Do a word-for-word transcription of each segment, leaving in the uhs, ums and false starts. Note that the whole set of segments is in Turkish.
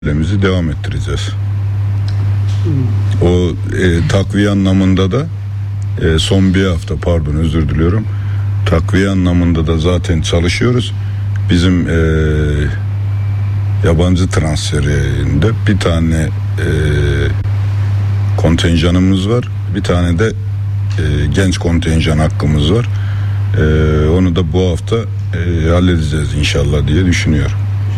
mücadelemizi devam ettireceğiz. O e, takviye anlamında da e, son bir hafta pardon özür diliyorum. Takviye anlamında da zaten çalışıyoruz. Bizim e, yabancı transferinde bir tane e, kontenjanımız var. Bir tane de e, genç kontenjan hakkımız var. E, onu da bu hafta e, halledeceğiz inşallah diye düşünüyorum.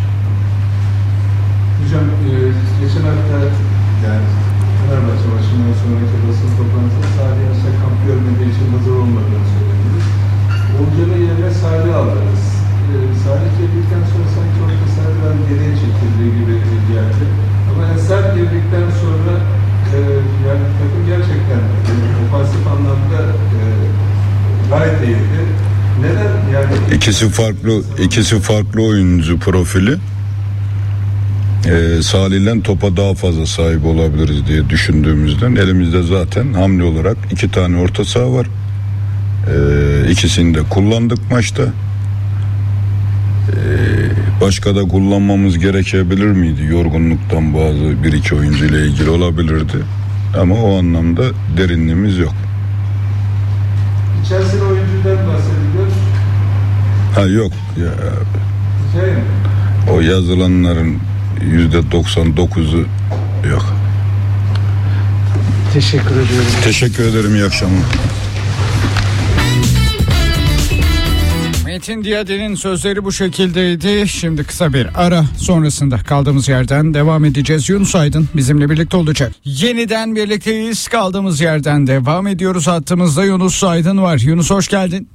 Hocam e, geçen hafta yani Fenerbahçe maçından sonraki basın toplantısında Salih Özsakamp görmediği için hazır olmadığını söylediniz. Olcan'ı yerine Salih aldınız. E, Salih girdikten sonra sanki orta saha biraz geriye çekildiği gibi geldi. Ama Ensar girdikten sonra e, yani takım gerçekten e, ofansif anlamda e, gayet iyiydi. Neden yani? İkisi farklı, ikisi farklı oyuncu profili. Ee, Salih'le topa daha fazla sahip olabiliriz diye düşündüğümüzden elimizde zaten hamle olarak iki tane orta saha var. Ee, ikisini de kullandık maçta. Ee, başka da kullanmamız gerekebilir miydi? Yorgunluktan bazı bir iki oyuncu ile ilgili olabilirdi. Ama o anlamda derinliğimiz yok. İçerisinde oyuncudan bahsediyoruz. Ha yok. Ya, Şey mi? o yazılanların yüzde doksan dokuzu yok. Teşekkür ediyorum. Teşekkür ederim. İyi akşamlar. Metin Diyade'nin sözleri bu şekildeydi. Şimdi kısa bir ara sonrasında kaldığımız yerden devam edeceğiz. Yunus Aydın bizimle birlikte olacak. Yeniden birlikteyiz. Kaldığımız yerden devam ediyoruz. Hattımızda Yunus Aydın var. Yunus hoş geldin.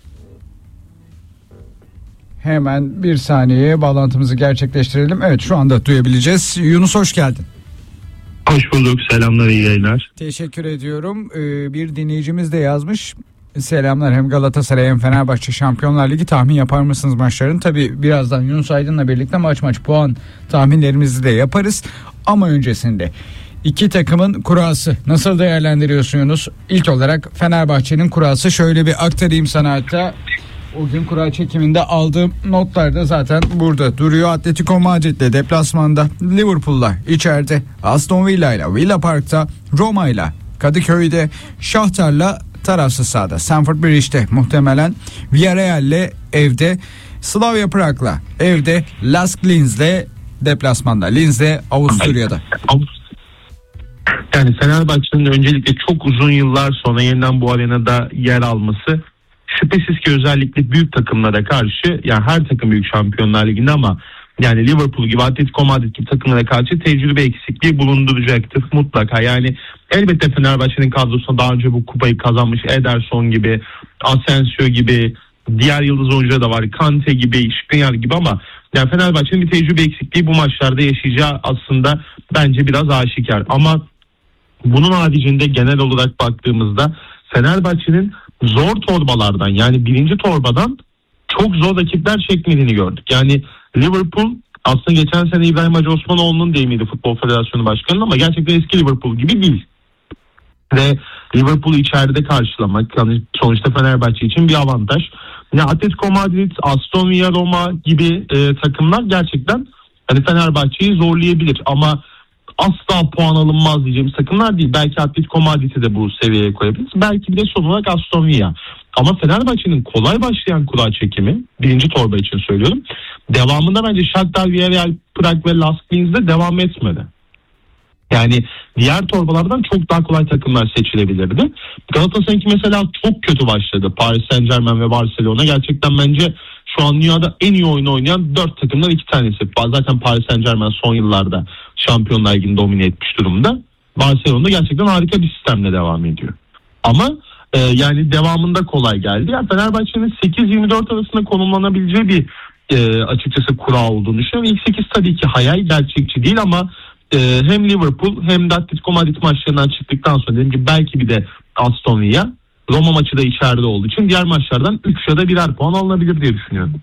Hemen bir saniye bağlantımızı gerçekleştirelim. Evet şu anda duyabileceğiz. Yunus hoş geldin. Hoş bulduk. Selamlar, iyi yayınlar. Teşekkür ediyorum. Ee, bir dinleyicimiz de yazmış. Selamlar, hem Galatasaray hem Fenerbahçe Şampiyonlar Ligi tahmin yapar mısınız maçların? Tabii birazdan Yunus Aydın'la birlikte maç maç puan tahminlerimizi de yaparız. Ama öncesinde iki takımın kurası nasıl değerlendiriyorsun Yunus? İlk olarak Fenerbahçe'nin kurası şöyle bir aktarayım sana hatta. O gün kura çekiminde aldığım notlarda zaten burada duruyor. Atletico Madrid'le deplasmanda, Liverpool'la içeride, Aston Villa'yla Villa Park'ta, Roma'yla Kadıköy'de, Shakhtar'la tarafsız sahada, Stamford Bridge'de muhtemelen, Villarreal'le evde, Slavia Prag'la evde, Lask Linz'le deplasmanda, Linz'le Avusturya'da. Yani Fenerbahçe'nin öncelikle çok uzun yıllar sonra yeniden bu arenada yer alması şüphesiz ki özellikle büyük takımlara karşı, yani her takım büyük Şampiyonlar Ligi'nde ama yani Liverpool gibi, Atletico Madrid gibi takımlara karşı tecrübe eksikliği bulunduracaktır mutlaka. Yani elbette Fenerbahçe'nin kadrosunda daha önce bu kupayı kazanmış Ederson gibi, Asensio gibi, diğer yıldız oyuncular da var, Kante gibi, Skriniar gibi, ama yani Fenerbahçe'nin bir tecrübe eksikliği bu maçlarda yaşayacağı aslında bence biraz aşikar. Ama bunun haricinde genel olarak baktığımızda Fenerbahçe'nin zor torbalardan, yani birinci torbadan çok zor rakipler çekmediğini gördük. Yani Liverpool aslında geçen sene İbrahim Hacı Osmanoğlu'nun deyimiydi, Futbol Federasyonu Başkanı'nın, ama gerçekten eski Liverpool gibi değil. Ve Liverpool'u içeride karşılamak yani sonuçta Fenerbahçe için bir avantaj. Yani Atletico Madrid, Aston Villa, Roma gibi e, takımlar gerçekten hani Fenerbahçe'yi zorlayabilir, ama asla puan alınmaz diyeceğimiz takımlar değil. Belki Atletico Madrid'i de bu seviyeye koyabiliriz. Belki bir de son olarak Aston Villa. Ama Fenerbahçe'nin kolay başlayan kura çekimi, birinci torba için söylüyorum, devamında bence Shakhtar, Villarreal, Prag ve Lask Linz'de devam etmedi. Yani diğer torbalardan çok daha kolay takımlar seçilebilirdi. Galatasaray'ınki mesela çok kötü başladı. Paris Saint-Germain ve Barcelona gerçekten bence şu an dünyada en iyi oyunu oynayan dört takımdan iki tanesi. Zaten Paris Saint-Germain son yıllarda Şampiyonlar Ligi'ni domine etmiş durumda. Barcelona gerçekten harika bir sistemle devam ediyor. Ama e, yani devamında kolay geldi. Yani Fenerbahçe'nin sekiz yirmi dört arasında konumlanabileceği bir e, açıkçası kura olduğunu düşünüyorum. İlk sekiz tabii ki hayal, gerçekçi değil, ama e, hem Liverpool hem de Atletico Madrid maçlarından çıktıktan sonra dedim ki belki bir de Aston Villa, Roma maçı da içeride olduğu için diğer maçlardan üç ya da birer puan alınabilir diye düşünüyorum.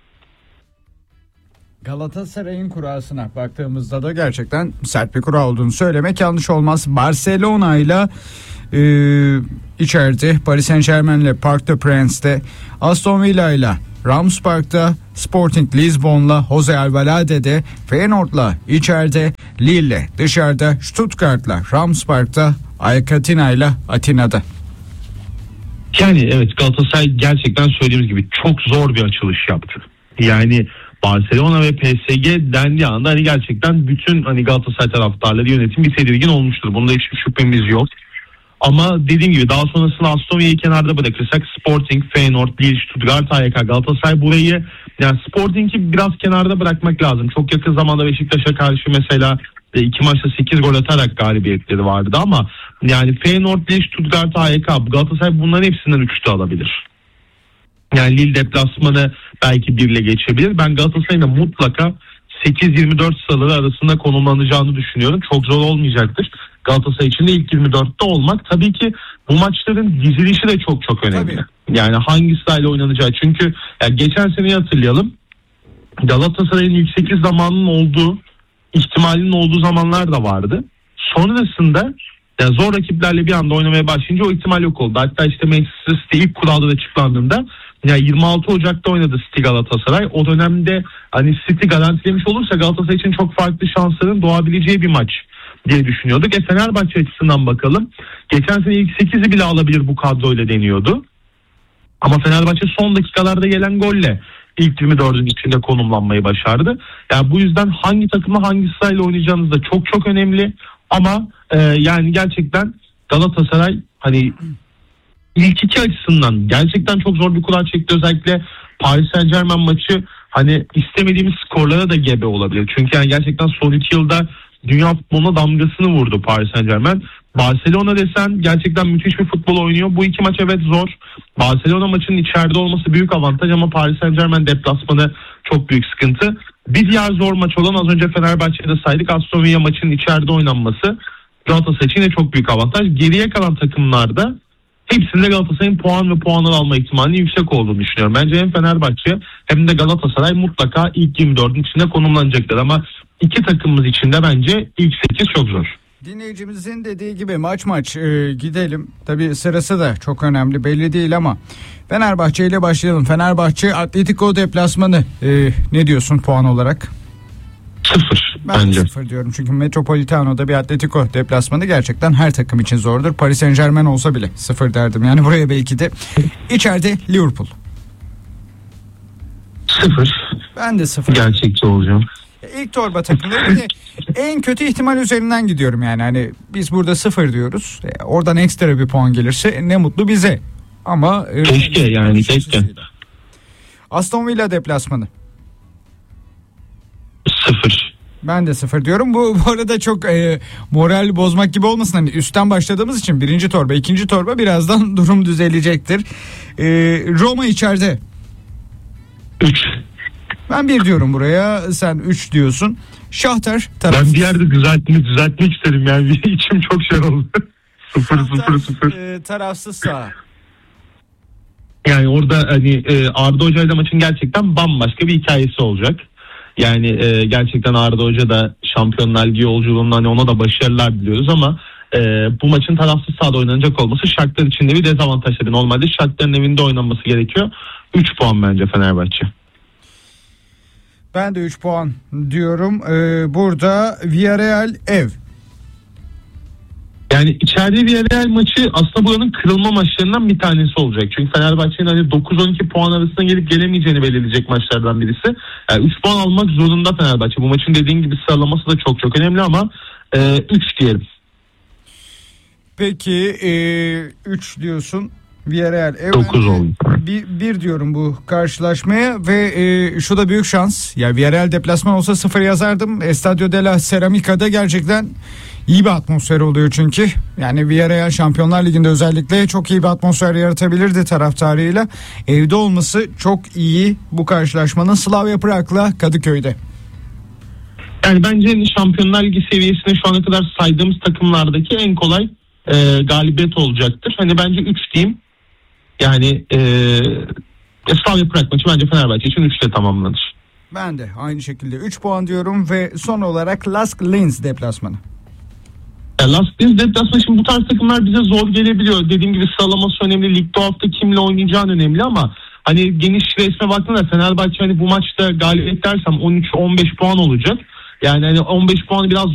Galatasaray'ın kurasına baktığımızda da gerçekten sert bir kura olduğunu söylemek yanlış olmaz. Barcelona ile e, içeride, Paris Saint-Germain ile Parc des Princes, Aston Villa ile Rams Park'ta, Sporting Lisbon'la Jose Alvalade'de, Feyenoord'la içeride, Lille'le dışarıda, Stuttgart'la Rams Park'ta, Alcatina'yla Atina'da. Yani evet, Galatasaray gerçekten söylediğimiz gibi çok zor bir açılış yaptı. Yani Barcelona ve P S G dendiği anda hani gerçekten bütün hani Galatasaray taraftarları, yönetim bir tedirgin olmuştur. Bunda hiçbir şüphemiz yok. Ama dediğim gibi daha sonrasında Aston Villa'yı kenarda bırakırsak Sporting, Feyenoord, Lille, Stuttgart, A Y K, Galatasaray burayı, yani Sporting'i biraz kenarda bırakmak lazım. Çok yakın zamanda Beşiktaş'a karşı mesela iki maçta sekiz gol atarak galibiyetleri vardı ama yani Feyenoord, Lille, Stuttgart, A Y K, Galatasaray bunların hepsinden üçte alabilir. Yani Lille deplasmanı belki birle geçebilir. Ben Galatasaray'ın da mutlaka sekiz yirmi dört sıraları arasında konumlanacağını düşünüyorum. Çok zor olmayacaktır. Galatasaray için de ilk yirmi dörtte olmak. Tabii ki bu maçların dizilişi de çok çok önemli. Tabii. Yani hangi sırayla oynanacağı. Çünkü yani geçen seneyi hatırlayalım. Galatasaray'ın ilk sekiz zamanının olduğu, ihtimalinin olduğu zamanlar da vardı. Sonrasında yani zor rakiplerle bir anda oynamaya başlayınca o ihtimal yok oldu. Hatta işte Manchester City ilk kuralda açıklandığında yani yirmi altı Ocak'ta oynadı City Galatasaray. O dönemde hani City garantilemiş olursa Galatasaray için çok farklı şansların doğabileceği bir maç diye düşünüyorduk. E Fenerbahçe açısından bakalım. Geçen sene ilk sekizi bile alabilir bu kadroyla deniyordu. Ama Fenerbahçe son dakikalarda gelen golle ilk yirmi dördün içinde konumlanmayı başardı. Yani bu yüzden hangi takımla hangi sırayla oynayacağınız da çok çok önemli. Ama e, yani gerçekten Galatasaray hani ilk iki açısından gerçekten çok zor bir kura çekti. Özellikle Paris Saint-Germain maçı hani istemediğimiz skorlara da gebe olabilir. Çünkü yani gerçekten son iki yılda dünya futboluna damgasını vurdu Paris Saint-Germain. Barcelona desen gerçekten müthiş bir futbol oynuyor. Bu iki maç evet zor. Barcelona maçının içeride olması büyük avantaj ama Paris Saint-Germain deplasmanı çok büyük sıkıntı. Bir diğer zor maç olan az önce Fenerbahçe'de saydık, Aston Villa maçının içeride oynanması Galatasaray için de çok büyük avantaj. Geriye kalan takımlarda hepsinde Galatasaray'ın puan ve puanlar alma ihtimalinin yüksek olduğunu düşünüyorum. Bence hem Fenerbahçe hem de Galatasaray mutlaka ilk yirmi dördün içinde konumlanacaktır ama iki takımımız için de bence ilk sekiz çok zor. Dinleyicimizin dediği gibi maç maç e, gidelim. Tabii sırası da çok önemli, belli değil ama Fenerbahçe ile başlayalım. Fenerbahçe Atletico deplasmanı e, ne diyorsun puan olarak? Sıfır Ben bence. Sıfır diyorum çünkü Metropolitano'da bir Atletico deplasmanı gerçekten her takım için zordur. Paris Saint-Germain olsa bile sıfır derdim. Yani buraya belki de içeride Liverpool. Sıfır. Ben de sıfır. Gerçekçi olacağım. İlk torba takımları bir de en kötü ihtimal üzerinden gidiyorum yani. Hani biz burada sıfır diyoruz. E, oradan ekstra bir puan gelirse ne mutlu bize. Ama e, keşke yani keşke. Aston Villa deplasmanı. Sıfır. Ben de sıfır diyorum. Bu, bu arada çok e, moral bozmak gibi olmasın. Hani üstten başladığımız için birinci torba, ikinci torba birazdan durum düzelecektir. E, Roma içeride. Üç. Ben bir diyorum buraya. Sen üç diyorsun. Şahtar tarafsız. Ben bir yerde düzeltmek, düzeltmek isterim yani. İçim çok şey oldu. Sıfır sıfır sıfır. E, tarafsız sağ. Yani orada hani e, Arda Hoca ile maçın gerçekten bambaşka bir hikayesi olacak. Yani e, gerçekten Arda Hoca da Şampiyonlar Ligi yolculuğunda hani ona da başarılar diliyoruz ama e, bu maçın tarafsız sahada oynanacak olması Shakhtar için de bir dezavantaj tabii. Normalde Shakhtar'ın evinde oynanması gerekiyor. üç puan bence Fenerbahçe. Ben de üç puan diyorum. Ee, burada Villarreal ev. Yani içeride Villarreal maçı aslında buranın kırılma maçlarından bir tanesi olacak. Çünkü Fenerbahçe'nin hani dokuz on iki puan arasında gelip gelemeyeceğini belirleyecek maçlardan birisi. Yani üç puan almak zorunda Fenerbahçe. Bu maçın dediğin gibi sıralaması da çok çok önemli ama e, üç diyelim. Peki üç e, diyorsun. Villarreal ev. dokuz oldu. Bir, bir diyorum bu karşılaşmaya ve e, şu da büyük şans. Ya Villarreal deplasman olsa sıfır yazardım. Estadio de la Ceramica'da gerçekten iyi bir atmosfer oluyor çünkü. Yani Villarreal Şampiyonlar Ligi'nde özellikle çok iyi bir atmosfer yaratabilirdi taraftarıyla. Evde olması çok iyi bu karşılaşmanın. Slavia Prag'la Kadıköy'de. Yani bence Şampiyonlar Ligi seviyesinde şu ana kadar saydığımız takımlardaki en kolay e, galibiyet olacaktır. Hani bence üç diyeyim. Yani e, Slavia Prag maçı bence Fenerbahçe için üçle tamamlanır. Ben de aynı şekilde üç puan diyorum ve son olarak Lask Linz deplasmanı. Yani Lask Linz deplasmanı, şimdi bu tarz takımlar bize zor gelebiliyor. Dediğim gibi sıralaması önemli. Ligde o hafta kimle oynayacağın önemli ama hani geniş resme baktığında Fenerbahçe hani bu maçta galibiyet dersem on üç on beş puan olacak. Yani hani on beş puanı biraz